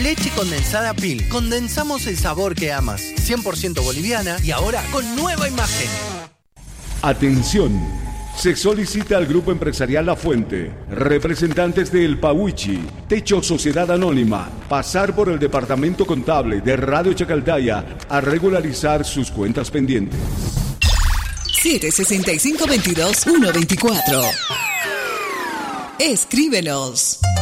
Leche condensada Pil. Condensamos el sabor que amas. 100% boliviana y ahora con nueva imagen. Atención. Se solicita al Grupo Empresarial La Fuente, representantes de El Pahuichi, Techo Sociedad Anónima, pasar por el Departamento Contable de Radio Chacaltaya a regularizar sus cuentas pendientes. 765-22-124. Escríbenos.